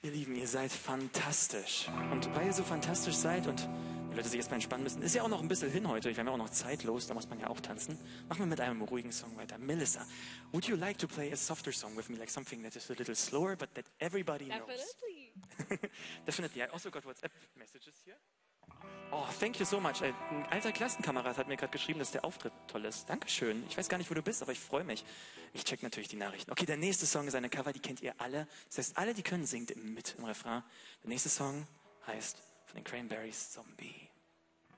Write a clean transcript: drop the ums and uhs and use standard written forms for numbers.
Ihr Lieben, ihr seid fantastisch. Und weil ihr so fantastisch seid und die Leute sich erstmal entspannen müssen, ist ja auch noch ein bisschen hin heute. Wir haben ja auch noch zeitlos, da muss man ja auch tanzen. Machen wir mit einem ruhigen Song weiter. Melissa, would you like to play a softer song with me, like something that is a little slower, but that everybody knows? Definitely. Definitely. I also got WhatsApp messages here. Oh, thank you so much. Ein alter Klassenkamerad hat mir gerade geschrieben, dass der Auftritt toll ist. Dankeschön. Ich weiß gar nicht, wo du bist, aber ich freue mich. Ich check natürlich die Nachrichten. Okay, der nächste Song ist eine Cover, die kennt ihr alle. Das heißt, alle, die können, singt mit im Refrain. Der nächste Song heißt von den Cranberries Zombie.